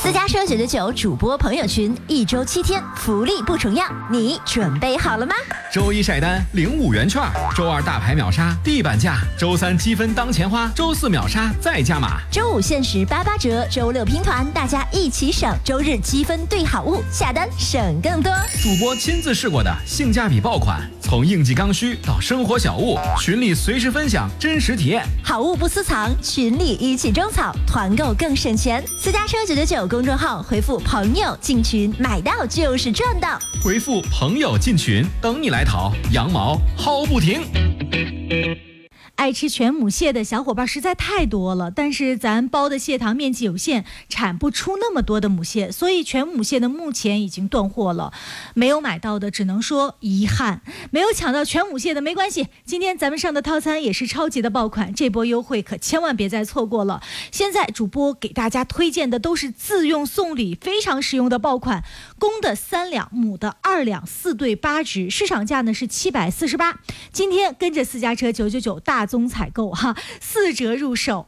私家车999主播朋友群，1周7天，福利不重样，你准备好了吗？ 周一晒单领5元券，周二大牌秒杀地板价，周三积分当钱花，周四秒杀再加码， 周五限时88折，周六拼团，大家一起省，周日积分兑好物，下单省更多。 主播亲自试过的性价比爆款，从应季刚需到生活小物，群里随时分享真实体验， 好物不私藏，群里一起种草，团购更省钱。私家车999公众号回复朋友进群，买到就是赚到。 回复朋友进群，等你来淘，羊毛薅不停。 爱吃全母蟹的小伙伴实在太多了，但是咱包的蟹塘面积有限，产不出那么多的母蟹，所以全母蟹的目前已经断货了。没有买到的只能说遗憾，没有抢到全母蟹的没关系，今天咱们上的套餐也是超级的爆款，这波优惠可千万别再错过了。现在主播给大家推荐的都是自用送礼非常实用的爆款，公的3两，母的2两，4对8只，市场价呢是748，今天跟着私家车999大宗采购哈，4折入手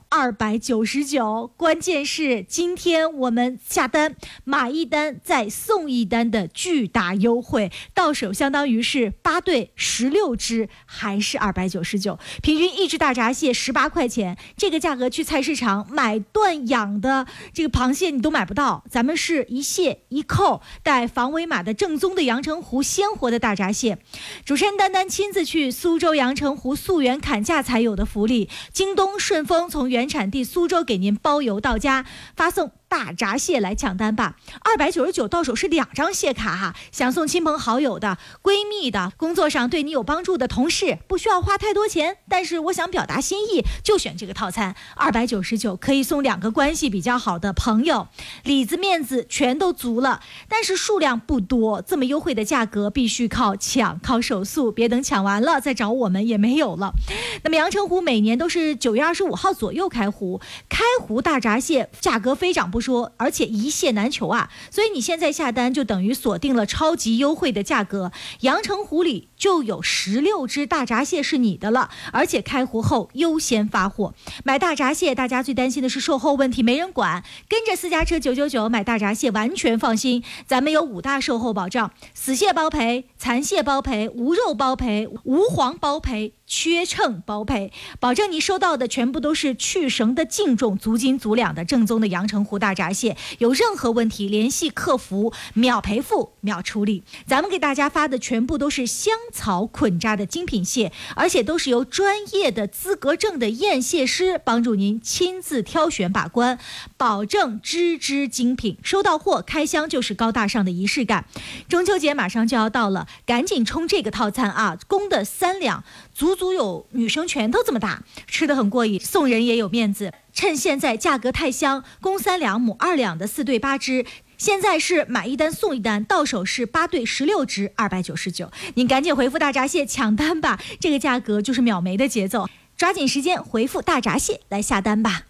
299，关键是今天我们下单买一单再送一单的巨大优惠，到手相当于是8对16只，还是299，平均1只大闸蟹18块钱，这个价格去菜市场买断养的这个螃蟹你都买不到，咱们是一蟹一扣带防伪码的正宗的阳澄湖鲜活的大闸蟹。主持人丹丹亲自去苏州阳澄湖溯源砍价才有的福利，京东顺丰从原产地苏州给您包邮到家，发送大闸蟹来抢单吧，299到手是2张蟹卡哈，想送亲朋好友的、闺蜜的、工作上对你有帮助的同事，不需要花太多钱，但是我想表达心意，就选这个套餐，299可以送2个关系比较好的朋友，里子面子全都足了，但是数量不多，这么优惠的价格必须靠抢，靠手速，别等抢完了再找我们也没有了。那么阳澄湖每年都是9月25号左右开湖大闸蟹价格飞涨不说，而且一蟹难求啊，所以你现在下单就等于锁定了超级优惠的价格，阳澄湖里就有16只大闸蟹是你的了，而且开湖后优先发货。买大闸蟹大家最担心的是售后问题没人管，跟着私家车999买大闸蟹完全放心，咱们有5大售后保障，死蟹包赔，残蟹包赔，无肉包赔，无黄包赔，缺秤包赔，保证你收到的全部都是去绳的净重，足斤足两的正宗的阳澄湖大闸蟹，有任何问题联系客服，秒赔付秒处理。咱们给大家发的全部都是香草捆扎的精品蟹，而且都是由专业的资格证的验蟹师帮助您亲自挑选把关，保证只精品，收到货开箱就是高大上的仪式感。中秋节马上就要到了，赶紧冲这个套餐啊，公的3两，足有女生拳头这么大，吃得很过瘾，送人也有面子。趁现在价格太香，公3两，母2两的4对8只，现在是买一单送一单，到手是8对16只299，您赶紧回复大闸蟹抢单吧，这个价格就是秒没的节奏，抓紧时间回复大闸蟹来下单吧。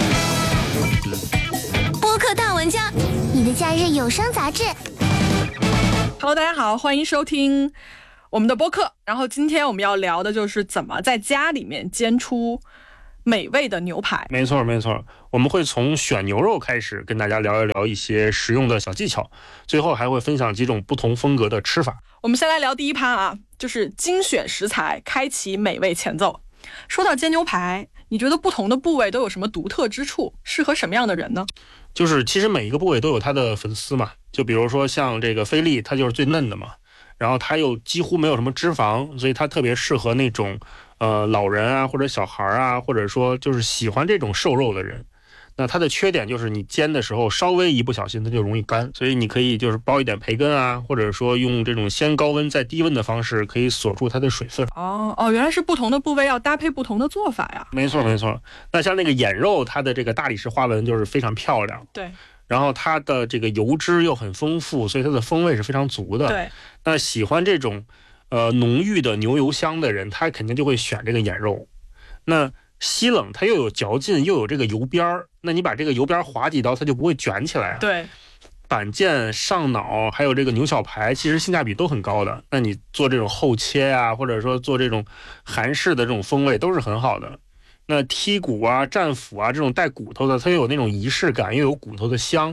播客大玩家，你的假日有声杂志。 Hello， 大家好，欢迎收听我们的播客。然后今天我们要聊的就是怎么在家里面煎出美味的牛排。 没错，我们会从选牛肉开始，跟大家聊一聊一些实用的小技巧，最后还会分享几种不同风格的吃法。 我们先来聊第一趴啊，就是精选食材，开启美味前奏。说到煎牛排，你觉得不同的部位都有什么独特之处，适合什么样的人呢？ 就是其实每一个部位都有它的粉丝嘛，就比如说像这个菲力，它就是最嫩的嘛，然后它又几乎没有什么脂肪，所以它特别适合那种老人啊或者小孩啊，或者说就是喜欢这种瘦肉的人。那它的缺点就是你煎的时候稍微一不小心它就容易干，所以你可以就是包一点培根啊，或者说用这种先高温再低温的方式可以锁住它的水分。 原来是不同的部位要搭配不同的做法呀。 没错。那像那个眼肉，它的这个大理石花纹就是非常漂亮， 对， 然后它的这个油脂又很丰富，所以它的风味是非常足的。 对， 那喜欢这种浓郁的牛油香的人，他肯定就会选这个眼肉。那西冷它又有嚼劲又有这个油边儿，那你把这个油边划几刀它就不会卷起来。 对， 板腱、上脑还有这个牛小排其实性价比都很高的，那你做这种厚切啊，或者说做这种韩式的这种风味都是很好的。那剔骨啊、战斧啊这种带骨头的，它又有那种仪式感，又有骨头的香，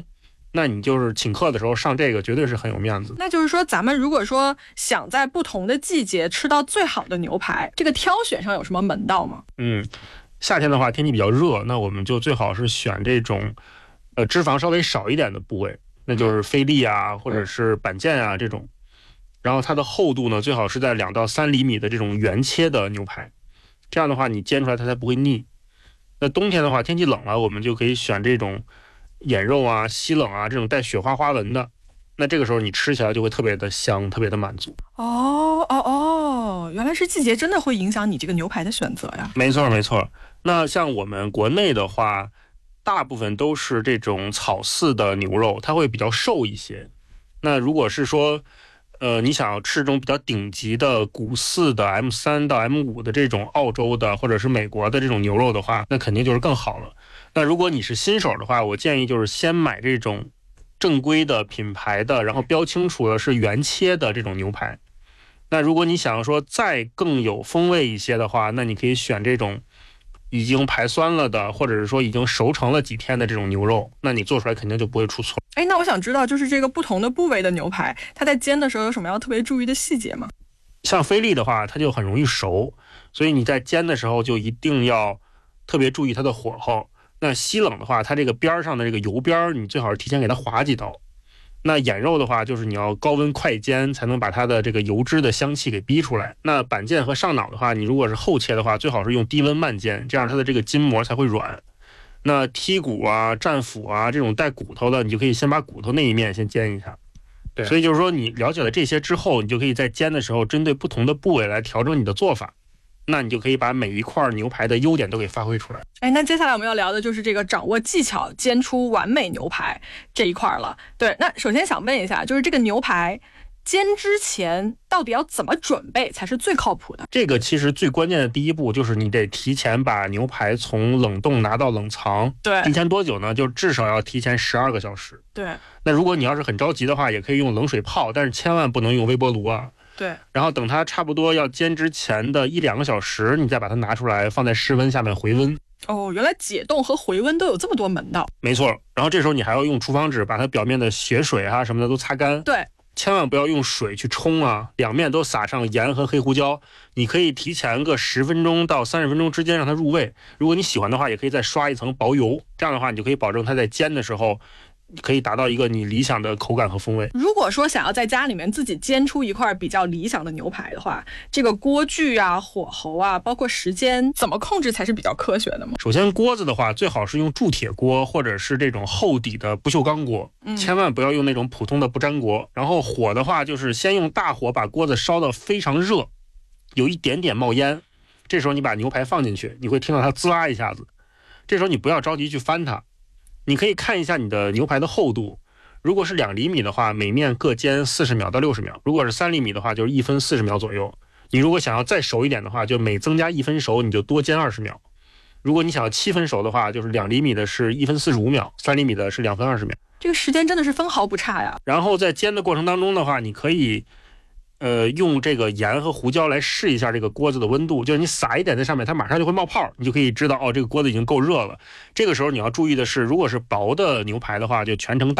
那你就是请客的时候上这个绝对是很有面子。 那就是说咱们如果说想在不同的季节吃到最好的牛排，这个挑选上有什么门道吗？ 夏天的话天气比较热，那我们就最好是选这种脂肪稍微少一点的部位，那就是菲力啊或者是板腱啊这种，然后它的厚度呢最好是在2到3厘米的这种原切的牛排，这样的话你煎出来它才不会腻。那冬天的话天气冷了，我们就可以选这种眼肉啊西冷啊这种带雪花花纹的，那这个时候你吃起来就会特别的香，特别的满足。 原来是季节真的会影响你这个牛排的选择呀。 没错没错。那像我们国内的话大部分都是这种草饲的牛肉，它会比较瘦一些。那如果是说你想要吃这种比较顶级的谷饲的 M3 到 M5 的这种澳洲的或者是美国的这种牛肉的话，那肯定就是更好了。那如果你是新手的话，我建议就是先买这种正规的品牌的，然后标清楚的是原切的这种牛排。那如果你想要说再更有风味一些的话，那你可以选这种已经排酸了的，或者是说已经熟成了几天的这种牛肉，那你做出来肯定就不会出错。 那我想知道就是这个不同的部位的牛排，它在煎的时候有什么要特别注意的细节吗？ 像菲力的话它就很容易熟，所以你在煎的时候就一定要特别注意它的火候。那西冷的话它这个边上的这个油边你最好是提前给它划几刀。那眼肉的话就是你要高温快煎才能把它的这个油脂的香气给逼出来。那板腱和上脑的话，你如果是厚切的话最好是用低温慢煎，这样它的这个筋膜才会软。那剔骨啊战斧啊这种带骨头的，你就可以先把骨头那一面先煎一下。对，所以就是说你了解了这些之后，你就可以在煎的时候针对不同的部位来调整你的做法，那你就可以把每一块牛排的优点都给发挥出来。 那接下来我们要聊的就是这个掌握技巧煎出完美牛排这一块了。对，那首先想问一下，就是这个牛排煎之前到底要怎么准备才是最靠谱的？ 这个其实最关键的第一步就是你得提前把牛排从冷冻拿到冷藏。 对， 提前多久呢？就至少要提前12个小时。 对， 那如果你要是很着急的话，也可以用冷水泡，但是千万不能用微波炉啊。 对， 然后等它差不多要煎之前的1-2个小时，你再把它拿出来放在室温下面回温。 原来解冻和回温都有这么多门道。 没错，然后这时候你还要用厨房纸把它表面的血水啊什么的都擦干。 对， 千万不要用水去冲啊，两面都撒上盐和黑胡椒。你可以提前个10分钟到30分钟之间让它入味，如果你喜欢的话也可以再刷一层薄油，这样的话你就可以保证它在煎的时候可以达到一个你理想的口感和风味。 如果说想要在家里面自己煎出一块比较理想的牛排的话，这个锅具啊火候啊包括时间怎么控制才是比较科学的吗？ 首先锅子的话最好是用铸铁锅或者是这种厚底的不锈钢锅，千万不要用那种普通的不粘锅。然后火的话就是先用大火把锅子烧得非常热，有一点点冒烟，这时候你把牛排放进去，你会听到它滋啦一下子，这时候你不要着急去翻它，你可以看一下你的牛排的厚度，如果是2厘米的话每面各煎40秒到60秒，如果是3厘米的话就是1分40秒左右。你如果想要再熟一点的话，就每增加1分熟你就多煎20秒。如果你想要7分熟的话，就是2厘米的是1分45秒，3厘米的是2分20秒。 这个时间真的是分毫不差呀。 然后在煎的过程当中的话，你可以用这个盐和胡椒来试一下这个锅子的温度，就是你撒一点在上面它马上就会冒泡，你就可以知道这个锅子已经够热了。这个时候你要注意的是，如果是薄的牛排的话就全程